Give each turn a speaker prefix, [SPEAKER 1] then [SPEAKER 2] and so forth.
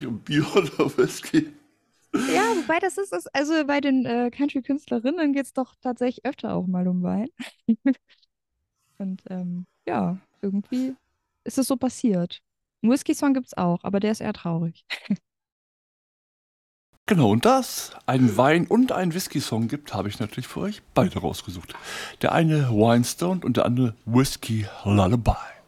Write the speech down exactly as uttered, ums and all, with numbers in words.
[SPEAKER 1] Bier oder Whisky?
[SPEAKER 2] Ja, wobei das ist es, also bei den äh, Country-Künstlerinnen geht es doch tatsächlich öfter auch mal um Wein. Und ähm, ja, irgendwie ist es so passiert. Einen Whisky-Song gibt es auch, aber der ist eher traurig.
[SPEAKER 1] Genau, und da es einen Wein- und einen Whisky-Song gibt, habe ich natürlich für euch beide rausgesucht. Der eine Wine Stoned und der andere Whisky Lullaby.